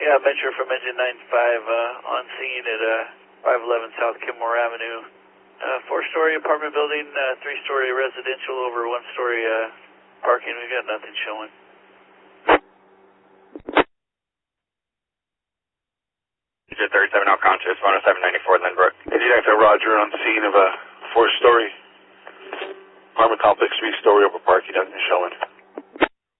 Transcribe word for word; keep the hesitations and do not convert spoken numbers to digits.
Yeah, Metro from Engine ninety-five uh, on scene at uh, five eleven South Kenmore Avenue. Uh, four-story apartment building, uh, three-story residential over one-story uh, parking. We've got nothing showing. Digit thirty-seven out conscious, one oh seven ninety-four Lindbrook. Engine Echo Roger on scene of a four-story apartment complex, three-story over parking, nothing showing.